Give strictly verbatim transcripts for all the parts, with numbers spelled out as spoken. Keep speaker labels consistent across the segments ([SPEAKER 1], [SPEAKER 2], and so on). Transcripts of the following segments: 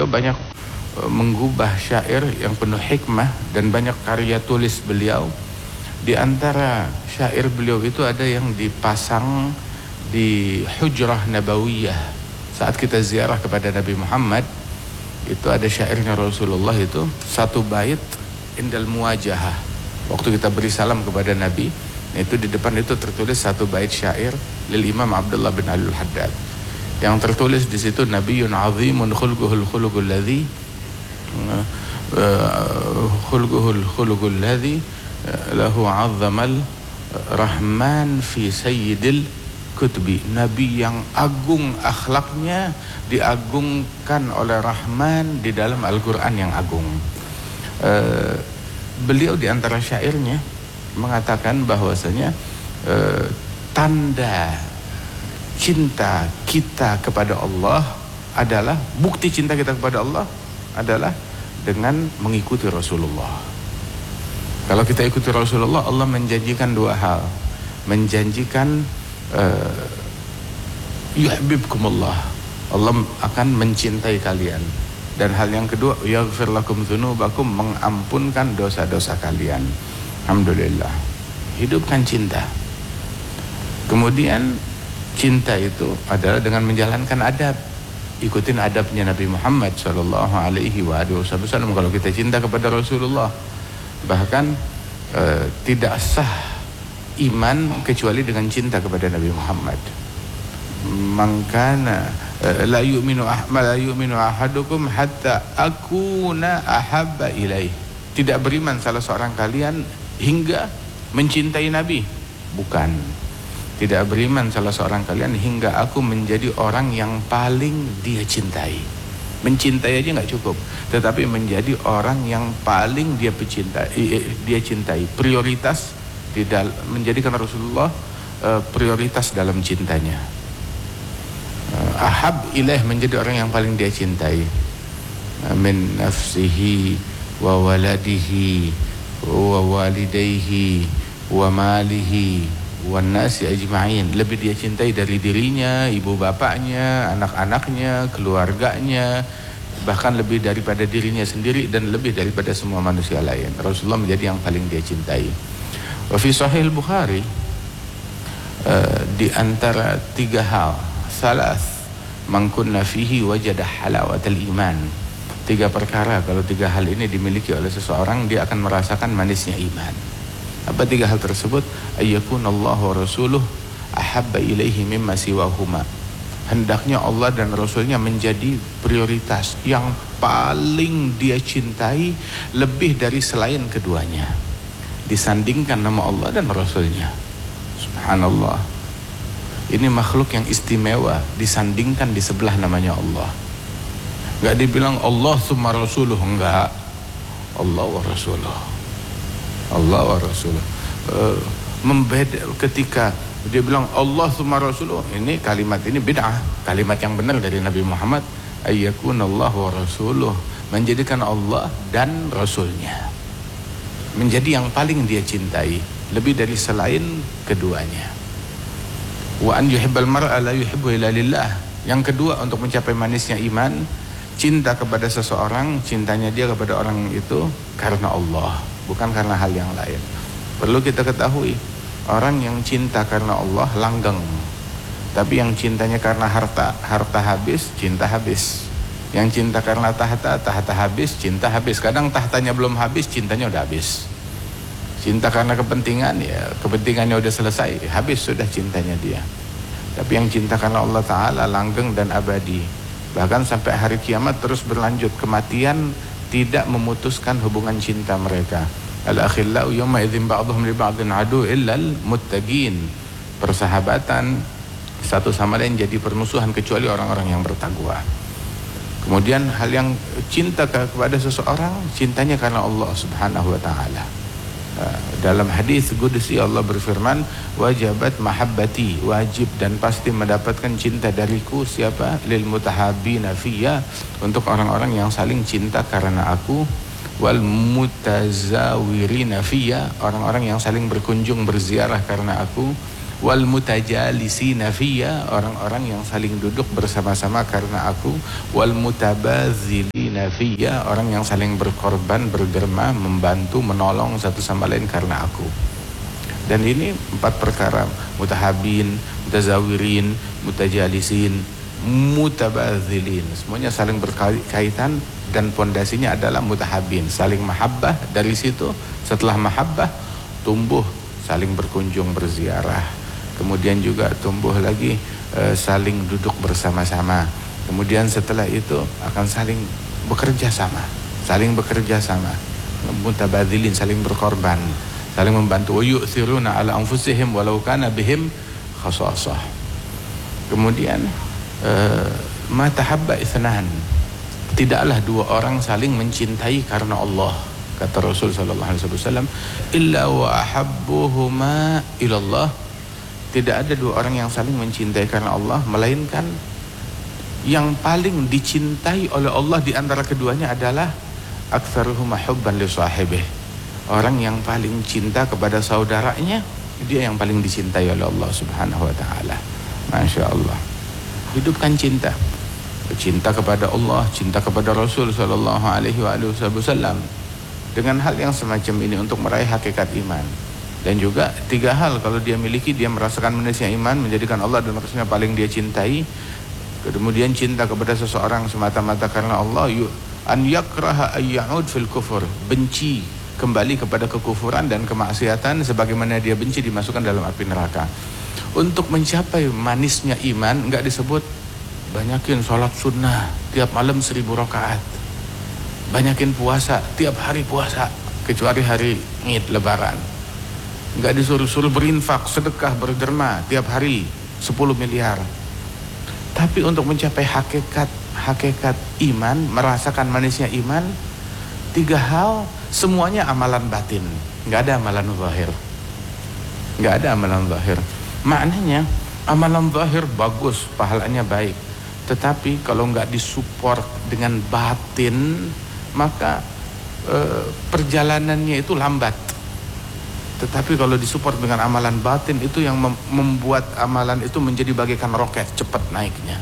[SPEAKER 1] beliau banyak uh, menggubah syair yang penuh hikmah dan banyak karya tulis beliau. Di antara syair beliau itu ada yang dipasang di Hujrah Nabawiyah saat kita ziarah kepada Nabi Muhammad. Itu ada syairnya Rasulullah, itu satu bait indal muwajahah. Waktu kita beri salam kepada Nabi, itu di depan itu tertulis satu bait syair lil Imam Abdullah bin Alul Haddad. Yang tertulis di situ, Nabiyyun azimun khulquhul khuluqul ladzi khulquhul khuluqul ladzi lahu 'azzamal rahman fi sayyidil kutubi. Nabi yang agung akhlaknya, diagungkan oleh Rahman di dalam Al-Quran yang agung. E, beliau di antara syairnya mengatakan bahwasanya e, tanda cinta kita kepada Allah adalah, bukti cinta kita kepada Allah adalah dengan mengikuti Rasulullah. Kalau kita ikuti Rasulullah, Allah menjanjikan dua hal. Menjanjikan uh, yuhibbukumullah, Allah akan mencintai kalian. Dan hal yang kedua, yaghfir lakum dzunubakum, mengampunkan dosa-dosa kalian. Alhamdulillah. Hidupkan cinta. Kemudian cinta itu adalah dengan menjalankan adab. Ikutin adabnya Nabi Muhammad sallallahu alaihi wasallam. Kalau kita cinta kepada Rasulullah, bahkan e, tidak sah iman kecuali dengan cinta kepada Nabi Muhammad. Mangkana e, la yu'minu ahma la yu'minu ahadukum hatta akuna ahabba ilaih. Tidak beriman salah seorang kalian hingga mencintai Nabi. Bukan. Tidak beriman salah seorang kalian hingga aku menjadi orang yang paling dia cintai. Mencintai aja nggak cukup, tetapi menjadi orang yang paling dia cintai, dia cintai. Prioritas tidak menjadikan Rasulullah uh, prioritas dalam cintanya. Uh, ahab ilaih, menjadi orang yang paling dia cintai. Uh, min nafsihi wa waladihi wa walidayhi wa malihi wa nasi ajma'in. Lebih dia cintai dari dirinya, ibu bapaknya, anak-anaknya, keluarganya, bahkan lebih daripada dirinya sendiri dan lebih daripada semua manusia lain. Rasulullah menjadi yang paling dia cintai. Wa fi Sahih Bukhari, uh, di antara tiga hal, salas man kunna fihi wajada halawatal iman. Tiga perkara, kalau tiga hal ini dimiliki oleh seseorang, dia akan merasakan manisnya iman. Apa tiga hal tersebut? Ayyakunallahu wa rasuluh ahabba ilaihi mimma siwahuma. Hendaknya Allah dan Rasulnya menjadi prioritas yang paling dia cintai, lebih dari selain keduanya. Disandingkan nama Allah dan Rasulnya. Subhanallah. Ini makhluk yang istimewa, disandingkan di sebelah namanya Allah. Gak dibilang Allah summa rasuluh, enggak. Allah wa rasuluh. Allah wa rasuluh. Uh, membeda ketika dia bilang Allah summa rasuluh, ini kalimat ini bid'ah. Kalimat yang benar dari Nabi Muhammad, ayyakunallahu wa rasuluh, menjadikan Allah dan Rasulnya menjadi yang paling dia cintai, lebih dari selain keduanya. Wa an yuhibbal mar'a la yuhibbu illa lillah. Yang kedua, untuk mencapai manisnya iman, cinta kepada seseorang, cintanya dia kepada orang itu karena Allah, bukan karena hal yang lain. Perlu kita ketahui, orang yang cinta karena Allah langgeng. Tapi yang cintanya karena harta, harta habis, cinta habis. Yang cinta karena tahta, tahta habis, cinta habis. Kadang tahtanya belum habis, cintanya udah habis. Cinta karena kepentingan, ya kepentingannya udah selesai, habis sudah cintanya dia. Tapi yang cinta karena Allah Ta'ala langgeng dan abadi. Bahkan sampai hari kiamat terus berlanjut. Kematian tidak memutuskan hubungan cinta mereka. Al-akhillau yawma idzin ba'dhum li ba'dhin adu illal muttaqin. Persahabatan satu sama lain jadi permusuhan kecuali orang-orang yang bertakwa. Kemudian hal yang cinta kepada seseorang, cintanya karena Allah Subhanahu wa taala. Dalam hadis qudsi Allah berfirman, wajabat mahabbati, wajib dan pasti mendapatkan cinta dariku siapa? Lil mutahabbina fiyya, untuk orang-orang yang saling cinta karena aku. Wal mutazawirina fiyya, orang-orang yang saling berkunjung berziarah karena aku. wal mutajalisina fiyya, orang-orang yang saling duduk bersama-sama karena aku, wal mutabadzilina fiyya, orang yang saling berkorban, berderma, membantu, menolong satu sama lain karena aku. Dan ini empat perkara, mutahabin, mutazawirin, mutajalisin, mutabadzilin, semuanya saling berkaitan dan pondasinya adalah mutahabin, saling mahabbah. Dari situ setelah mahabbah tumbuh saling berkunjung, berziarah, kemudian juga tumbuh lagi e, saling duduk bersama-sama, kemudian setelah itu akan saling bekerja sama, saling bekerja sama, mutabadzilin, saling berkorban, saling membantu, wa yu'thiruna ala anfusihim walau kana bihim khasasah. Kemudian uh, ma tahabba itsnan, tidaklah dua orang saling mencintai karena Allah, kata Rasul sallallahu alaihi wasallam, illa wa ahabbuhuma ila Allah, tidak ada dua orang yang saling mencintai karena Allah melainkan yang paling dicintai oleh Allah di antara keduanya adalah aktsaruhuma hubban li sahibih, orang yang paling cinta kepada saudaranya, dia yang paling dicintai oleh Allah Subhanahu wa taala. Masya Allah. Hidupkan cinta. Cinta kepada Allah, cinta kepada Rasul sallallahu alaihi wasallam. Dengan hal yang semacam ini untuk meraih hakikat iman. Dan juga tiga hal kalau dia miliki, dia merasakan manisnya iman, menjadikan Allah dan Rasulnya paling dia cintai. Kemudian cinta kepada seseorang semata-mata karena Allah, an yakraha ayya'ud fil kufur, benci kembali kepada kekufuran dan kemaksiatan sebagaimana dia benci dimasukkan dalam api neraka. Untuk mencapai manisnya iman, enggak disebut banyakin sholat sunnah tiap malam seribu rakaat, banyakin puasa tiap hari puasa kecuali hari Id Lebaran, enggak disuruh-suruh berinfak, sedekah, berderma tiap hari sepuluh miliar. Tapi untuk mencapai hakikat hakikat iman, merasakan manisnya iman, tiga hal semuanya amalan batin, nggak ada amalan zahir, nggak ada amalan zahir. Maknanya amalan zahir bagus, pahalanya baik, tetapi kalau nggak disupport dengan batin, maka e, perjalanannya itu lambat. Tetapi kalau disupport dengan amalan batin, itu yang mem membuat amalan itu menjadi bagaikan roket, cepat naiknya.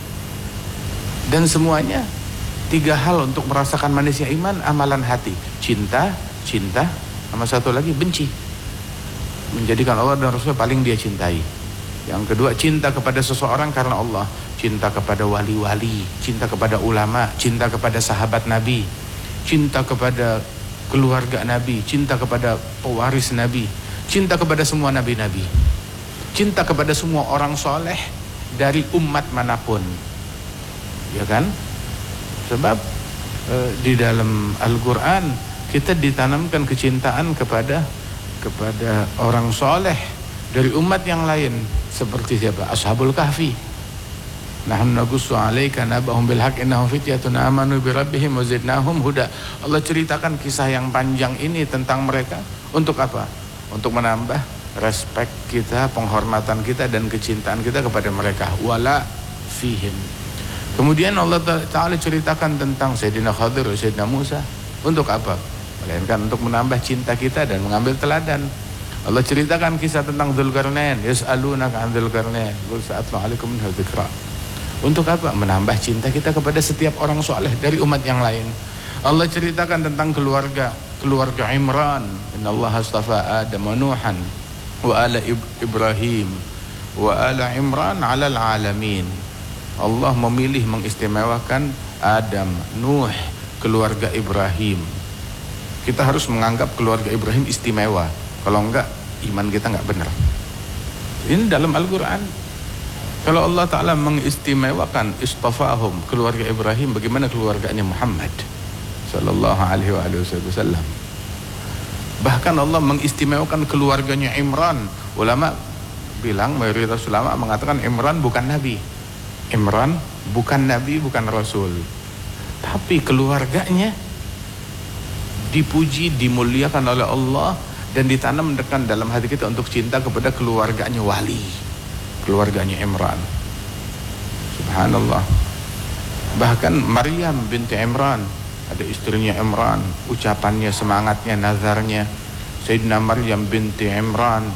[SPEAKER 1] Dan semuanya tiga hal untuk merasakan manisnya iman, amalan hati, cinta, cinta, sama satu lagi benci, menjadikan Allah dan Rasulnya paling dia cintai. Yang kedua, cinta kepada seseorang karena Allah, cinta kepada wali-wali, cinta kepada ulama, cinta kepada sahabat Nabi, cinta kepada keluarga Nabi, cinta kepada pewaris Nabi, cinta kepada semua nabi-nabi, cinta kepada semua orang soleh dari umat manapun, ya kan? Sebab e, di dalam Al-Quran kita ditanamkan kecintaan kepada kepada orang soleh dari umat yang lain, seperti siapa? Ashabul Kahfi. Nahnu naqussu 'alaika nabahum bil haqq innahum fityatun amanu bi rabbihim wa zidnahum huda. Allah ceritakan kisah yang panjang ini tentang mereka untuk apa? Untuk menambah respek kita, penghormatan kita dan kecintaan kita kepada mereka. Wala fihim. Kemudian Allah Ta'ala ceritakan tentang Sayyidina Khadir, Sayyidina Musa. Untuk apa? Melainkan untuk menambah cinta kita dan mengambil teladan. Allah ceritakan kisah tentang Dzulqarnain, yas'alunaka 'an Dzulqarnain, qul sa'atlu 'alaikum minhu dzikra. Untuk apa? Menambah cinta kita kepada setiap orang soleh dari umat yang lain. Allah ceritakan tentang keluarga, keluarga Imran. Innallaha astafa Adam wa Nuhan wa ala Ibrahim wa ala Imran 'alal 'alamin. Allah memilih mengistimewakan Adam, Nuh, keluarga Ibrahim. Kita harus menganggap keluarga Ibrahim istimewa. Kalau enggak, iman kita enggak benar. Ini dalam Al-Quran. Kalau Allah Ta'ala mengistimewakan istafahum, keluarga Ibrahim, bagaimana keluarganya Muhammad Sallallahu alaihi wasallam. Bahkan Allah mengistimewakan keluarganya Imran. Ulama bilang, mayoritas ulama mengatakan Imran bukan Nabi. Imran bukan Nabi, bukan Rasul, tapi keluarganya dipuji, dimuliakan oleh Allah dan ditanamkan dalam hati kita untuk cinta kepada keluarganya wali, keluarganya Imran. Subhanallah. Bahkan Maryam binti Imran, ada istrinya Imran, ucapannya, semangatnya, nazarnya. Sayyidina Maryam binti Imran,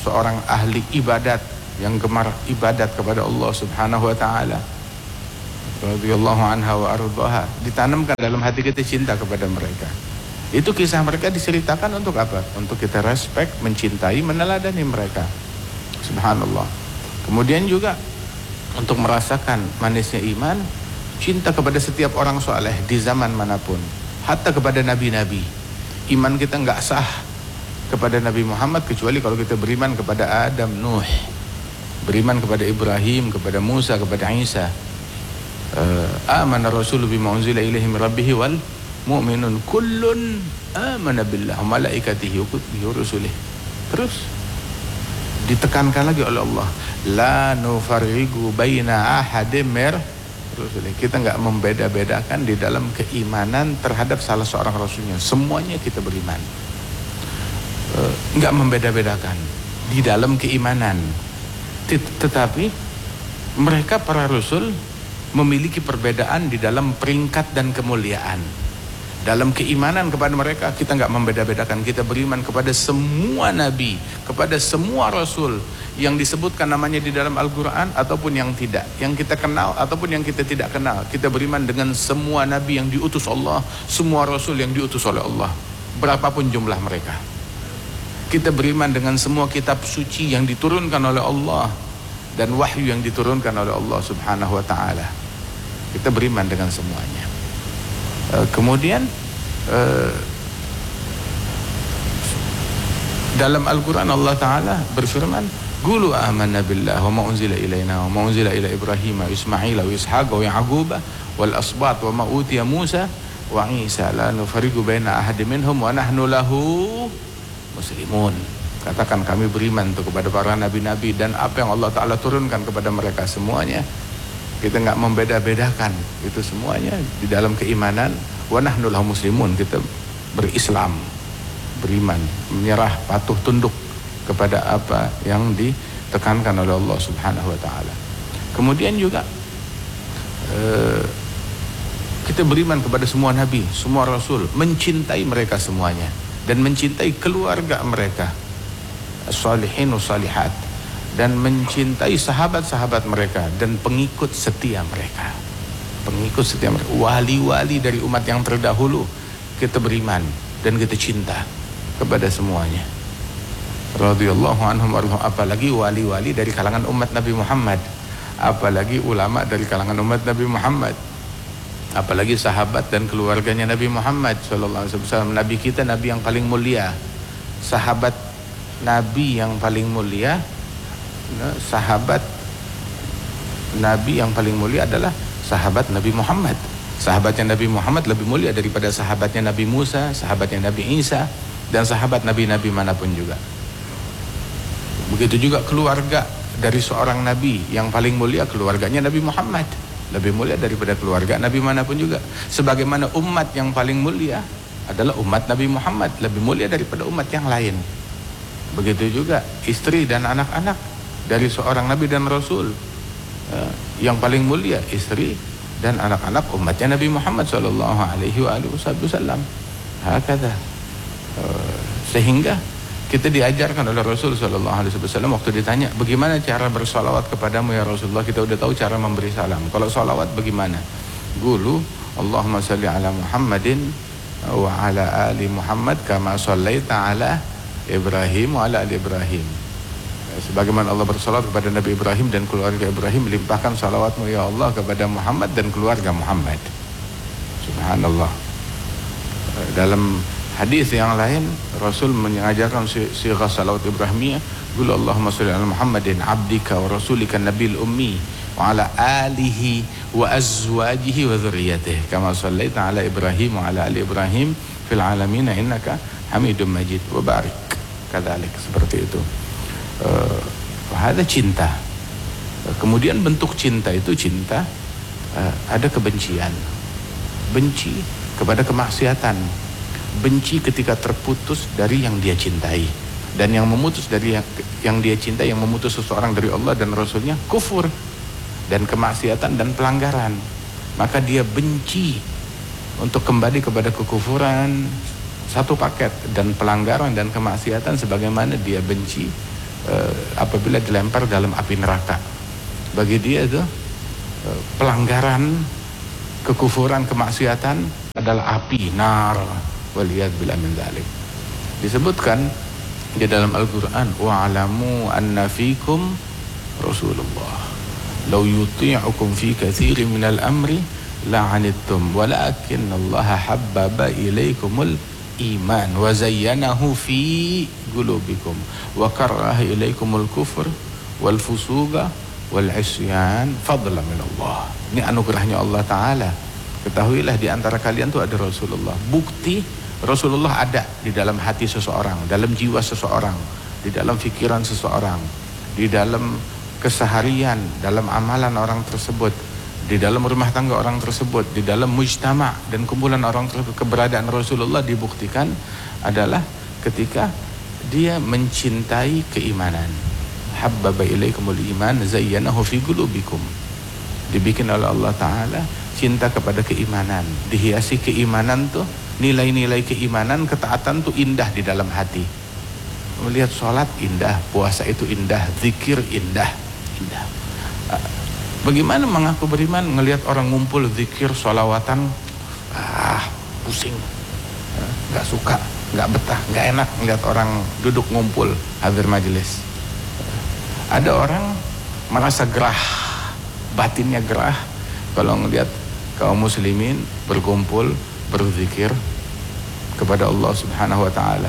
[SPEAKER 1] seorang ahli ibadat yang gemar ibadat kepada Allah Subhanahu wa taala, radhiyallahu anha wa ardhaha, ditanamkan dalam hati kita cinta kepada mereka. Itu kisah mereka diceritakan untuk apa? Untuk kita respect, mencintai, meneladani mereka. Subhanallah. Kemudian juga untuk merasakan manisnya iman, cinta kepada setiap orang soleh di zaman manapun, hatta kepada nabi-nabi. Iman kita nggak sah kepada Nabi Muhammad kecuali kalau kita beriman kepada Adam, Nuh, beriman kepada Ibrahim, kepada Musa, kepada Isa. Uh, amana rasulu bima unzila ilaihi min rabbih wal mu'minun kullun amana billahi wa malaikatihi wa kutubihi wa rusulihi. Terus ditekankan lagi oleh Allah, la nufarriqu baina ahadin mir rusulihi. Kita enggak membeda-bedakan di dalam keimanan terhadap salah seorang rasulnya. Semuanya kita beriman. Uh, enggak membeda-bedakan di dalam keimanan. Tetapi mereka para rasul memiliki perbedaan di dalam peringkat dan kemuliaan. Dalam keimanan kepada mereka kita nggak membeda-bedakan. Kita beriman kepada semua nabi, kepada semua rasul yang disebutkan namanya di dalam Al-Quran ataupun yang tidak, yang kita kenal ataupun yang kita tidak kenal. Kita beriman dengan semua nabi yang diutus Allah, semua rasul yang diutus oleh Allah, berapapun jumlah mereka. Kita beriman dengan semua kitab suci yang diturunkan oleh Allah dan wahyu yang diturunkan oleh Allah Subhanahu wa taala. Kita beriman dengan semuanya. Uh, kemudian uh, dalam Al-Quran Allah Ta'ala berfirman, Qulu amanna billah wa ma unzila ilaina wa ma unzila ila Ibrahim wa Ismail wa Ishaq wa Ya'qub wal asbat wa ma utiya Musa wa Isa la nufarriqu baina ahadin minhum wa nahnu lahu muslimun. Katakan kami beriman untuk kepada para nabi-nabi dan apa yang Allah Ta'ala turunkan kepada mereka semuanya. Kita nggak membeda-bedakan itu semuanya di dalam keimanan. Wa nahnu lahu muslimun, kita berislam, beriman, menyerah, patuh tunduk kepada apa yang ditekankan oleh Allah Subhanahu wa taala. Kemudian juga eh, kita beriman kepada semua nabi, semua rasul, mencintai mereka semuanya dan mencintai keluarga mereka, as-salihin was-salihat, dan mencintai sahabat-sahabat mereka dan pengikut setia mereka, pengikut setia mereka, wali-wali dari umat yang terdahulu. Kita beriman dan kita cinta kepada semuanya, radhiyallahu anhum warahmatullahi. Apalagi wali-wali dari kalangan umat Nabi Muhammad, apalagi ulama dari kalangan umat Nabi Muhammad, apalagi sahabat dan keluarganya Nabi Muhammad sallallahu alaihi wasallam. Nabi kita, nabi yang paling mulia, sahabat nabi yang paling mulia. Sahabat Nabi yang paling mulia adalah sahabat Nabi Muhammad. Sahabatnya Nabi Muhammad lebih mulia daripada sahabatnya Nabi Musa, sahabatnya Nabi Isa, dan sahabat nabi-nabi manapun juga. Begitu juga keluarga dari seorang nabi yang paling mulia, keluarganya Nabi Muhammad, lebih mulia daripada keluarga nabi manapun juga. Sebagaimana umat yang paling mulia adalah umat Nabi Muhammad, lebih mulia daripada umat yang lain. Begitu juga istri dan anak-anak dari seorang nabi dan rasul, uh, yang paling mulia istri dan anak-anak umatnya Nabi Muhammad sallallahu alaihi wasallam. Hakada. Uh, sehingga kita diajarkan oleh Rasul sallallahu alaihi wasallam waktu ditanya, bagaimana cara bersalawat kepadamu ya Rasulullah? Kita udah tahu cara memberi salam. Kalau salawat bagaimana? Qulu Allahumma salli ala Muhammadin wa ala ali Muhammad kama shallaita ala Ibrahim wa ala ali Ibrahim. Sebagaimana Allah bersalawat kepada Nabi Ibrahim dan keluarga Ibrahim, limpahkan salawatmu ya Allah kepada Muhammad dan keluarga Muhammad. Subhanallah. Dalam hadis yang lain Rasul mengajarkan sighah salawat Ibrahimiyah, qul Allahumma shalli ala Muhammadin abdika wa rasulika nabiyil ummi wa ala alihi wa azwajihi wa dzurriyyatihi kama shallaita ala Ibrahim wa ala ali Ibrahim fil alamin innaka Hamidum Majid wa barik kadzalik. Seperti itu. Uh, ada cinta. Uh, kemudian bentuk cinta itu cinta uh, ada kebencian, benci kepada kemaksiatan, benci ketika terputus dari yang dia cintai, dan yang memutus dari yang, yang dia cintai, yang memutus seseorang dari Allah dan Rasulnya, kufur dan kemaksiatan dan pelanggaran. Maka dia benci untuk kembali kepada kekufuran satu paket, dan pelanggaran dan kemaksiatan sebagaimana dia benci uh, apabila dilempar dalam api neraka. Bagi dia itu uh, pelanggaran, kekufuran, kemaksiatan adalah api, nar, waliyadzubillah min dzalik. Disebutkan di dalam Al-Quran, wa'alamu anna fikum Rasulullah law yuti'ukum fi katsirin minal amri la'anittum walakin Allah habbaba ilaikumul iman wa zayyanahu fi qulubikum wa karaha ilaikumul kufr wal fusuqa wal isyan fadlan min Allah. Ini anugerahnya Allah Ta'ala. Ketahuilah di antara kalian tuh ada Rasulullah. Bukti Rasulullah ada di dalam hati seseorang, dalam jiwa seseorang, di dalam pikiran seseorang, di dalam keseharian, dalam amalan orang tersebut, di dalam rumah tangga orang tersebut, di dalam mujtama dan kumpulan orang tersebut. Keberadaan Rasulullah dibuktikan adalah ketika dia mencintai keimanan. Habbaba ilaikumul iman zayyanahu fi qulubikum. Dibikin oleh Allah Ta'ala cinta kepada keimanan, dihiasi keimanan tuh, nilai-nilai keimanan, ketaatan tuh indah di dalam hati. Melihat sholat indah, puasa itu indah, zikir indah, indah. Bagaimana mengaku beriman ngelihat orang ngumpul zikir, sholawatan, ah pusing, nggak suka, nggak betah, nggak enak ngelihat orang duduk ngumpul hadir majelis. Ada orang merasa gerah, batinnya gerah kalau ngelihat kaum muslimin berkumpul berzikir kepada Allah Subhanahu wa Ta'ala.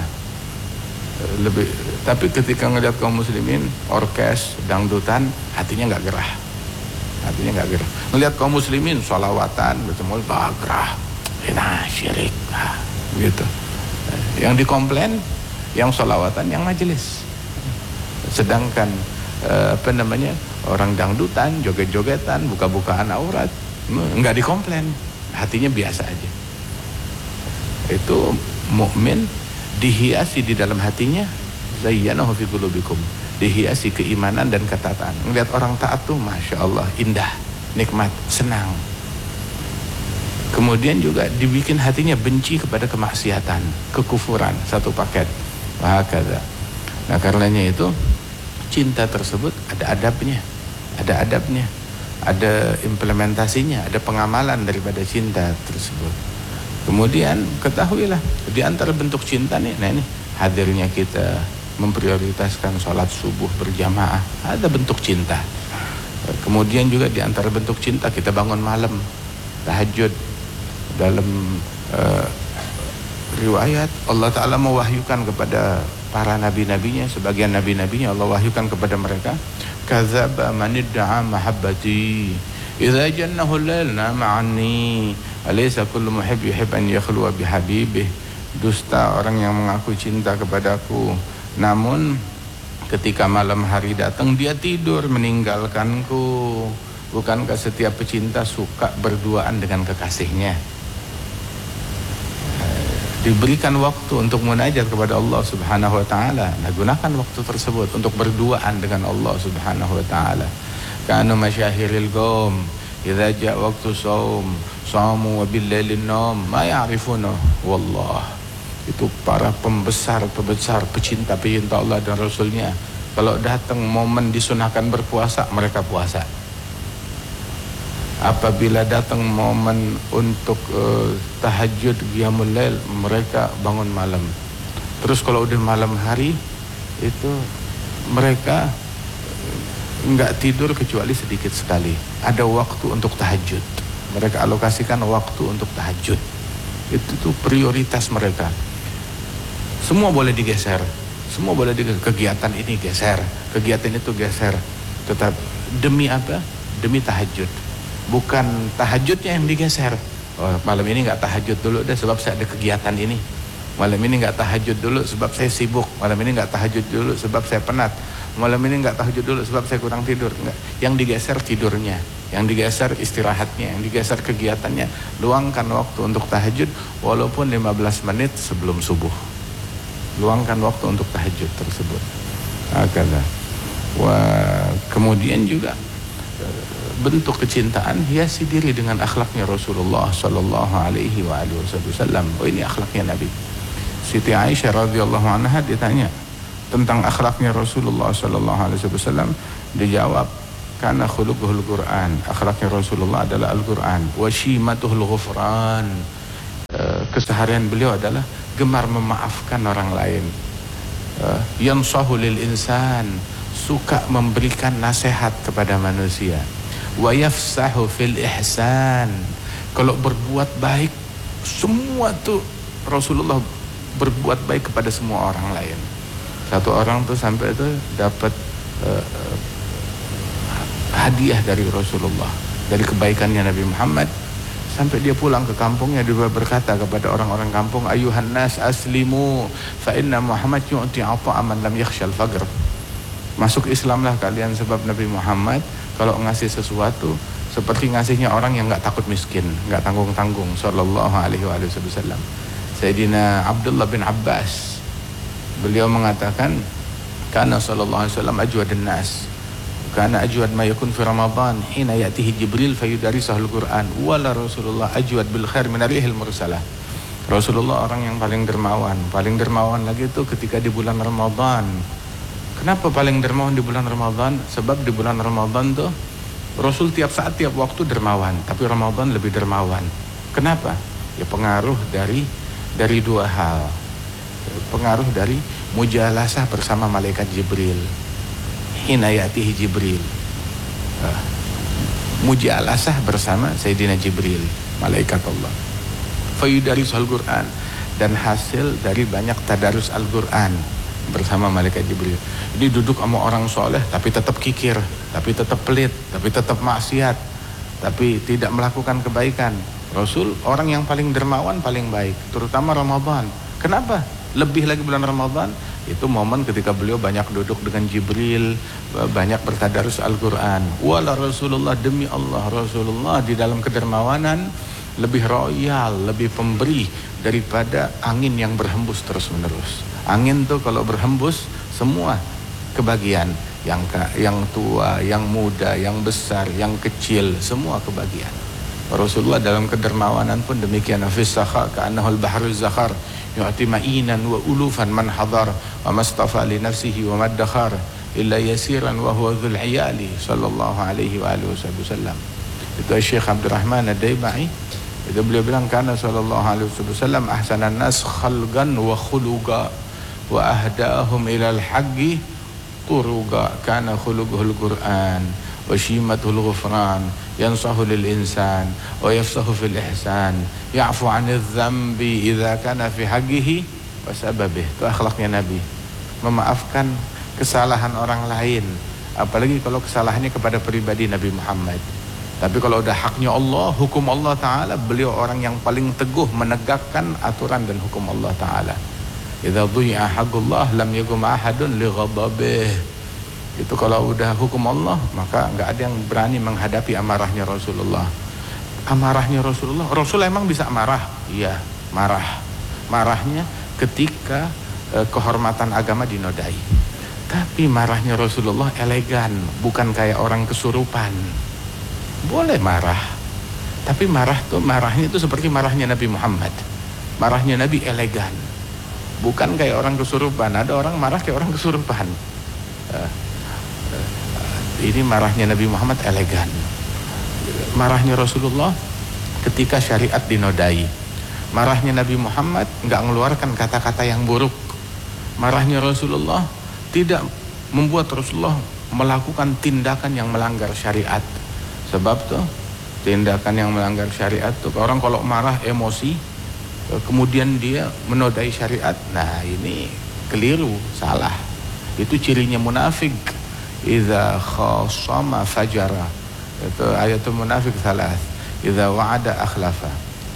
[SPEAKER 1] Lebih, tapi ketika ngelihat kaum muslimin orkes, dangdutan, hatinya nggak gerah, hatinya nggak gerah. Ngelihat kaum muslimin sholawatan, bertemu bagrah, enak syirik, nah, gitu. Yang dikomplain, yang sholawatan, yang majelis. Sedangkan eh, apa namanya orang dangdutan, joget-jogetan, buka-bukaan aurat, nggak dikomplain, hatinya biasa aja. Itu mukmin dihiasi di dalam hatinya zayyanahu fi qulubikum, dihiasi keimanan dan ketaatan. Ngelihat orang taat tuh masya Allah indah, nikmat, senang. Kemudian juga dibikin hatinya benci kepada kemaksiatan, kekufuran, satu paket. Wahakadha. Nah karenanya itu cinta tersebut ada adabnya, ada adabnya, ada implementasinya, ada pengamalan daripada cinta tersebut. Kemudian ketahuilah di antara bentuk cinta nih, nah ini hadirnya kita memprioritaskan sholat subuh berjamaah, ada bentuk cinta. Kemudian juga di antara bentuk cinta kita bangun malam, tahajud. Dalam uh, riwayat Allah Ta'ala mewahyukan kepada para nabi-nabinya, sebagian nabi-nabinya Allah wahyukan kepada mereka, kadzaba man idda'a mahabbati idza jannahu al-lail nama anni alaysa kullu muhib yuhib an yakhluwa bihabibih. Dusta orang yang mengaku cinta kepadaku, namun ketika malam hari datang dia tidur meninggalkanku. Bukankah setiap pecinta suka berduaan dengan kekasihnya? Diberikan waktu untuk munajat kepada Allah Subhanahu wa Ta'ala. Nah, gunakan waktu tersebut untuk berduaan dengan Allah Subhanahu wa Ta'ala. Kanu masyahiril qaum idza jaa waqtu shaum shamu wa billailin naum ma ya'rifuna wallah. Itu para pembesar-pembesar pecinta-pecinta Allah dan Rasulnya, kalau datang momen disunahkan berpuasa, mereka puasa. Apabila datang momen untuk uh, tahajud qiyamul lail, mereka bangun malam. Terus kalau udah malam hari itu mereka enggak tidur kecuali sedikit sekali. Ada waktu untuk tahajud. Mereka alokasikan waktu untuk tahajud. Itu tuh prioritas mereka. Semua boleh digeser. Semua boleh digeser. Kegiatan ini geser, kegiatan itu geser. Tetap demi apa? Demi tahajud. Bukan tahajudnya yang digeser. Oh, malam ini nggak tahajud dulu deh sebab saya ada kegiatan ini. Malam ini nggak tahajud dulu sebab saya sibuk. Malam ini nggak tahajud dulu sebab saya penat. Malam ini nggak tahajud dulu sebab saya kurang tidur. Nggak. Yang digeser tidurnya, yang digeser istirahatnya, yang digeser kegiatannya. Luangkan waktu untuk tahajud walaupun lima belas menit sebelum subuh. Luangkan waktu untuk tahajud tersebut. Akhirnya. Wah, kemudian juga bentuk kecintaan, hiasi diri dengan akhlaknya Rasulullah sallallahu alaihi wa alihi wasallam. Oh, ini akhlaknya Nabi. Siti Aisyah radhiyallahu anha ditanya, tentang akhlaknya Rasulullah sallallahu alaihi wasallam, dijawab, karena khuluquhul Quran, akhlaknya Rasulullah adalah Al-Quran, wa shimatuhul ghufran, keseharian beliau adalah gemar memaafkan orang lain, yansahu lil insan, suka memberikan nasihat kepada manusia, wa yafsahu fil ihsan, kalau berbuat baik semua tuh Rasulullah berbuat baik kepada semua orang lain. Satu orang tuh sampai itu dapat uh, hadiah dari Rasulullah, dari kebaikannya Nabi Muhammad, sampai dia pulang ke kampungnya, dia berkata kepada orang-orang kampung, ayuhan nas aslimu fa inna Muhammad yu'ti ata'a man lam yakhshal faqr. Masuk Islamlah kalian, sebab Nabi Muhammad kalau ngasih sesuatu seperti ngasihnya orang yang enggak takut miskin, enggak tanggung-tanggung, sallallahu alaihi wasallam. Sayyidina Abdullah bin Abbas, beliau mengatakan, kana sallallahu alaihi wasallam ajwadun nas, kana ajwad ma yakun fi Ramadan hina ya'tihi Jibril fayudarisahul Quran, wala Rasulullah ajwad bil khair min arihil mursalah. Rasulullah orang yang paling dermawan, paling dermawan lagi itu ketika di bulan Ramadan. Kenapa paling dermawan di bulan Ramadan? Sebab di bulan Ramadan tuh Rasul tiap saat, tiap waktu dermawan, tapi Ramadan lebih dermawan. Kenapa? Ya pengaruh dari dari dua hal. Pengaruh dari mujalasah bersama malaikat Jibril. Hina ya'tihi Jibril. Uh, mujalasah bersama Sayyidina Jibril, malaikat Allah. Fayudaris Al-Quran, dan hasil dari banyak tadarus Al-Quran bersama malaikat Jibril. Ini duduk sama orang soleh tapi tetap kikir, tapi tetap pelit, tapi tetap maksiat, tapi tidak melakukan kebaikan. Rasul orang yang paling dermawan, paling baik, terutama Ramadan. Kenapa? Lebih lagi bulan Ramadan, itu momen ketika beliau banyak duduk dengan Jibril, banyak bertadarus Al-Quran. Wala Rasulullah, demi Allah, Rasulullah di dalam kedermawanan lebih royal, lebih pemberi daripada angin yang berhembus terus menerus. Angin tuh kalau berhembus semua kebagian, yang yang tua, yang muda, yang besar, yang kecil, semua kebagian. Rasulullah dalam kedermawanan pun demikian. Fis sakha ka'annahul bahrul zakhar yu'ti ma'inan wa ulufan man hadar wa mastafa li nafsihi wa maddakhar illa yasiran wa huwa dhul iyali sallallahu alaihi wa alihi wasallam. Itu Syekh Abdurrahman Ad-Daibai, itu beliau bilang, kana sallallahu alaihi wasallam ahsanan nas khalqan wa khuluqa wa ahdahum ilal haqqi turuga, kana khuluquhul Qur'an wa shimatul ghufran, yansahu lil insan wa yafsahu fil ihsan, ya'fu 'anil dhanbi idza kana fi haqqihi wa sababih. Itu akhlaknya Nabi, memaafkan kesalahan orang lain, apalagi kalau kesalahannya kepada pribadi Nabi Muhammad. Tapi kalau udah haknya Allah, hukum Allah Ta'ala, beliau orang yang paling teguh menegakkan aturan dan hukum Allah Ta'ala. Idza dhui'a haqqullah lam yakum ahadun li ghadabih. Itu kalau udah hukum Allah, maka enggak ada yang berani menghadapi amarahnya Rasulullah. Amarahnya Rasulullah, Rasul emang bisa marah? Iya, marah. Marahnya ketika eh, kehormatan agama dinodai. Tapi marahnya Rasulullah elegan, bukan kayak orang kesurupan. Boleh marah, tapi marah tuh marahnya itu seperti marahnya Nabi Muhammad. Marahnya Nabi elegan, bukan kayak orang kesurupan. Ada orang marah kayak orang kesurupan. Uh, uh, ini marahnya Nabi Muhammad elegan. Marahnya Rasulullah ketika syariat dinodai. Marahnya Nabi Muhammad nggak mengeluarkan kata-kata yang buruk. Marahnya Rasulullah tidak membuat Rasulullah melakukan tindakan yang melanggar syariat. Sebab tuh tindakan yang melanggar syariat tuh, orang kalau marah emosi kemudian dia menodai syariat, nah ini keliru, salah. Itu cirinya munafik. Idza khasama fajara. Itu ayatul munafik salah. Idza wa'ada akhlafa.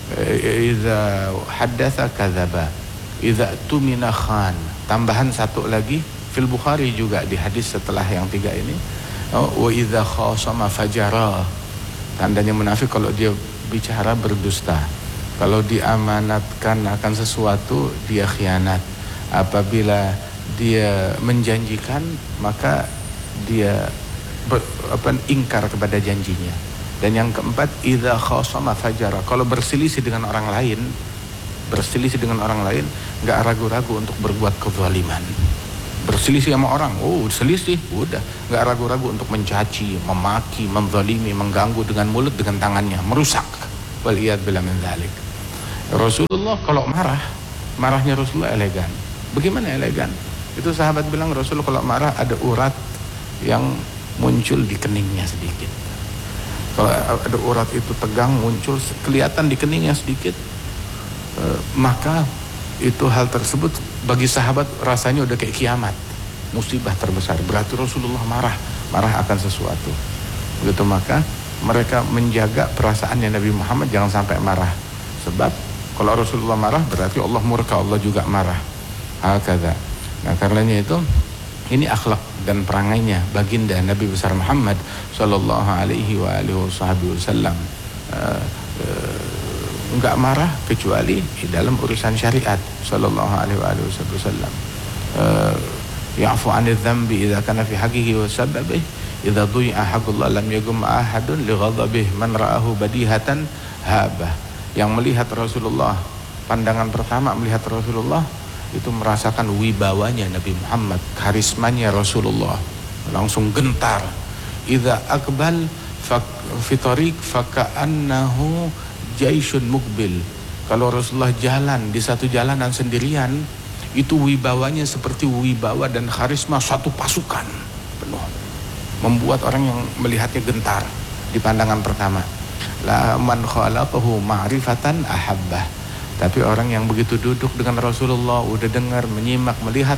[SPEAKER 1] Idza haddatsa kadzaba. Idza tumina khan. Tambahan satu lagi fil Bukhari juga di hadis setelah yang tiga ini. Wa idza khasama fajara. Tandanya munafik kalau dia bicara berdusta. Kalau diamanatkan akan sesuatu dia khianat. Apabila dia menjanjikan maka dia ber, apa, ingkar kepada janjinya. Dan yang keempat, idza khasama fajara. Kalau berselisih dengan orang lain, berselisih dengan orang lain, enggak ragu-ragu untuk berbuat kezaliman. berselisih sama orang, oh selisih, udah nggak ragu-ragu untuk mencaci, memaki, menzalimi, mengganggu dengan mulut, dengan tangannya, merusak. Waliyadzubillah min dzalik. Rasulullah kalau marah, marahnya Rasulullah elegan. Bagaimana elegan? Itu sahabat bilang Rasul kalau marah ada urat yang muncul di keningnya sedikit. Kalau ada urat itu tegang muncul kelihatan di keningnya sedikit, eh, maka itu hal tersebut bagi sahabat rasanya udah kayak kiamat, musibah terbesar. Berarti Rasulullah marah, marah akan sesuatu. Begitu maka mereka menjaga perasaannya Nabi Muhammad jangan sampai marah. Sebab kalau Rasulullah marah berarti Allah murka, Allah juga marah. Hakadha. Nah karenanya itu ini akhlak dan perangainya baginda Nabi besar Muhammad sallallahu alaihi wa alihi wasallam. Uh, uh, enggak marah kecuali di dalam urusan syariat sallallahu alaihi wasallam. Uh, ya'fu 'anil dhanbi idza kana fi haqqihi wa sababihi idza dhui'a haqqullah lam yagum ahadun li ghadabihi man ra'ahu badihatan habah. Yang melihat Rasulullah, pandangan pertama melihat Rasulullah itu merasakan wibawanya Nabi Muhammad, karismanya Rasulullah, langsung gentar. Idza aqbal fi tariq faka'annahu jaisyun mukbil. Kalau Rasulullah jalan di satu jalanan sendirian, itu wibawanya seperti wibawa dan karisma satu pasukan penuh, membuat orang yang melihatnya gentar di pandangan pertama. La man khalaqahu ma'rifatan ahabbah. Tapi orang yang begitu duduk dengan Rasulullah, udah dengar, menyimak, melihat,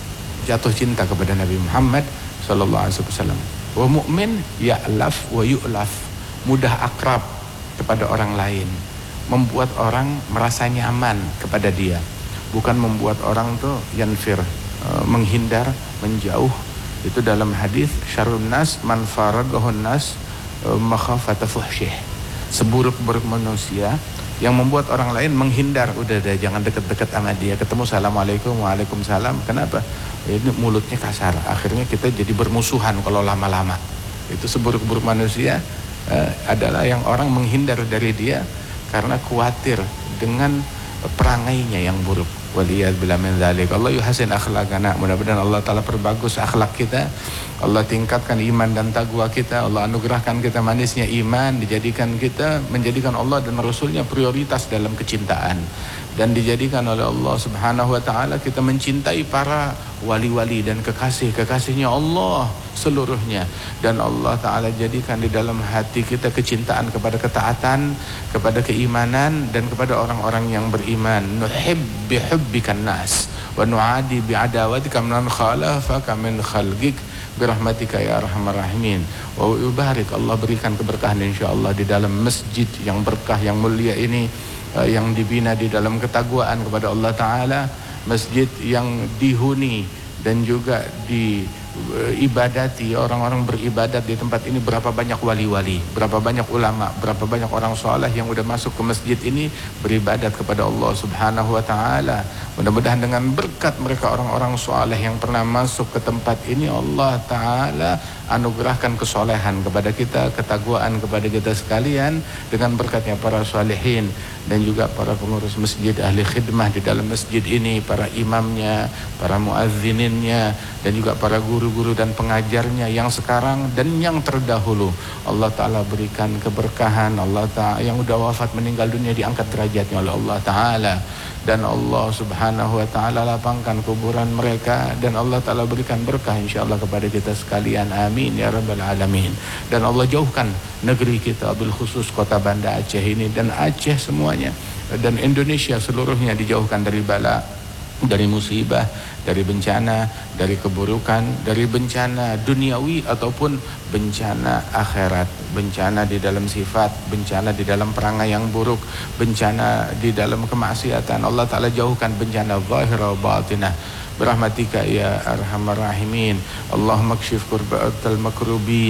[SPEAKER 1] jatuh cinta kepada Nabi Muhammad sallallahu alaihi wasallam. Wa mu'min ya'laf wa yu'laf, mudah akrab kepada orang lain, membuat orang merasa nyaman kepada dia, bukan membuat orang tuh yanfir, menghindar, menjauh. Itu dalam hadis syarrun nas man faragahun nas makhafata fuhsyih. Seburuk-buruk manusia yang membuat orang lain menghindar, udah deh jangan deket-deket sama dia, ketemu assalamualaikum waalaikumsalam. Kenapa? Ini mulutnya kasar, akhirnya kita jadi bermusuhan kalau lama-lama. Itu seburuk-buruk manusia eh, adalah yang orang menghindar dari dia karena khawatir dengan perangainya yang buruk. Waliyadzubillah min dzalik. Allah yuhasin akhlaqana. Mudah-mudahan Allah Ta'ala perbagus akhlak kita, Allah tingkatkan iman dan takwa kita, Allah anugerahkan kita manisnya iman, dijadikan kita menjadikan Allah dan Rasulnya prioritas dalam kecintaan, dan dijadikan oleh Allah Subhanahu wa Ta'ala kita mencintai para wali-wali dan kekasih-kekasihnya Allah seluruhnya, dan Allah Ta'ala jadikan di dalam hati kita kecintaan kepada ketaatan, kepada keimanan, dan kepada orang-orang yang beriman. Nuhib bihubbikan nas wa nu'adi bi'adawatika man khalafaka min khalqik birahmatika ya arhamar rahimin. Wa yubarik, Allah berikan keberkahan insyaallah di dalam masjid yang berkah yang mulia ini, yang dibina di dalam ketakwaan kepada Allah Ta'ala, masjid yang dihuni dan juga diibadati, orang-orang beribadat di tempat ini. Berapa banyak wali-wali, berapa banyak ulama, berapa banyak orang soleh yang udah masuk ke masjid ini beribadat kepada Allah Subhanahu wa Ta'ala. Mudah-mudahan dengan berkat mereka orang-orang soleh yang pernah masuk ke tempat ini, Allah Ta'ala anugerahkan kesolehan kepada kita, ketakwaan kepada kita sekalian, dengan berkatnya para solehin dan juga para pengurus masjid, ahli khidmah di dalam masjid ini, para imamnya, para muazzininnya, dan juga para guru-guru dan pengajarnya yang sekarang dan yang terdahulu. Allah Ta'ala berikan keberkahan. Allah Ta'ala yang udah wafat meninggal dunia diangkat derajatnya oleh Allah Ta'ala, dan Allah Subhanahu wa Ta'ala lapangkan kuburan mereka, dan Allah Ta'ala berikan berkah insyaallah kepada kita sekalian. Amin ya rabbal alamin. Dan Allah jauhkan negeri kita, bil khusus kota Banda Aceh ini dan Aceh semuanya dan Indonesia seluruhnya dijauhkan dari bala, dari musibah, dari bencana, dari keburukan, dari bencana duniawi ataupun bencana akhirat, bencana di dalam sifat, bencana di dalam perangai yang buruk, bencana di dalam kemaksiatan. Allah Ta'ala jauhkan bencana zahira wa batinah birahmatika ya arhamar rahimin. Allahumma kshif kurbatal makrubin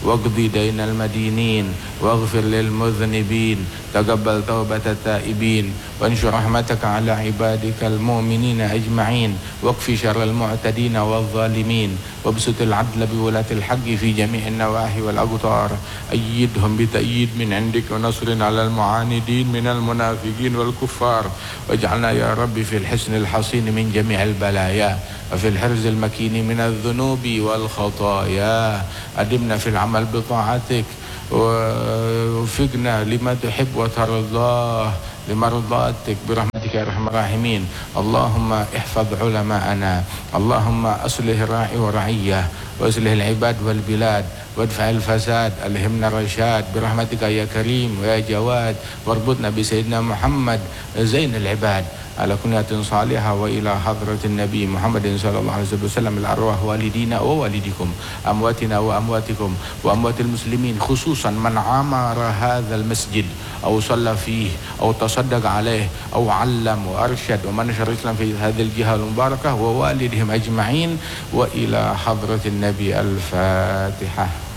[SPEAKER 1] واقض دين المدينين واغفر للمذنبين تقبل توبة التائبين وانشر رحمتك على عبادك المؤمنين أجمعين واكفي شر المعتدين والظالمين وابسط العدل بولاة الحق في جميع النواحي والأقطار أيدهم بتأييد من عندك ونصر على المعاندين من المنافقين والكفار واجعلنا يا رب في الحسن الحصين من جميع البلايا وفي الحرز المكين من الذنوب والخطايا أدمنا في العمل بطاعتك ووفقنا لما تحب وترضاه لمرضاتك برحمتك يا ارحم الراحمين. اللهم احفظ علماءنا، اللهم اصلح الراعي والرعيه واصلح العباد والبلاد وادفع الفساد، الهمنا الرشاد برحمتك يا كريم ويا جواد، واربطنا بسيدنا محمد زين العباد على كنية صالحة وإلى حضرة النبي محمد صلى الله عليه وسلم الأرواح والدينا ووالدكم أمواتنا وأمواتكم وأموات المسلمين، خصوصا من عمر هذا المسجد أو صلى فيه أو تصدق عليه أو علم وأرشد ومن نشر الإسلام في هذه الجهة المباركة ووالدهم أجمعين، وإلى حضرة النبي. الفاتحة.